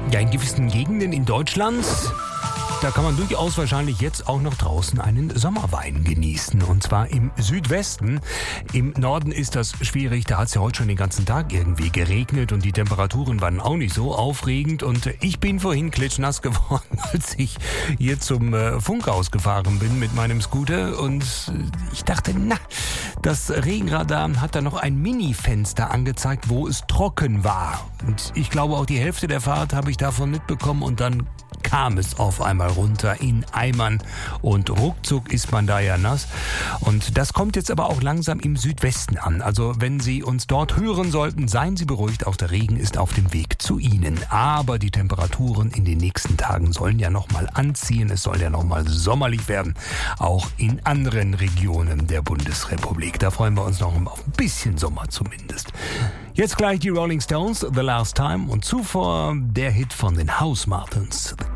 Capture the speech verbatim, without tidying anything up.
Ja, in gewissen Gegenden in Deutschland, da kann man durchaus wahrscheinlich jetzt auch noch draußen einen Sommerwein genießen. Und zwar im Südwesten. Im Norden ist das schwierig. Da hat es ja heute schon den ganzen Tag irgendwie geregnet und die Temperaturen waren auch nicht so aufregend. Und ich bin vorhin klitschnass geworden, als ich hier zum äh, Funkhaus gefahren bin mit meinem Scooter. Und ich dachte, na, das Regenradar hat da noch ein Mini-Fenster angezeigt, wo es trocken war. Und ich glaube, auch die Hälfte der Fahrt habe ich davon mitbekommen. Und dann kam es auf einmal runter in Eimern und ruckzuck ist man da ja nass. Und das kommt jetzt aber auch langsam im Südwesten an. Also wenn Sie uns dort hören sollten, seien Sie beruhigt, auch der Regen ist auf dem Weg zu Ihnen. Aber die Temperaturen in den nächsten Tagen sollen ja nochmal anziehen. Es soll ja nochmal sommerlich werden, auch in anderen Regionen der Bundesrepublik. Da freuen wir uns noch auf ein bisschen Sommer zumindest. Jetzt gleich die Rolling Stones, The Last Time und zuvor der Hit von den House Martins, The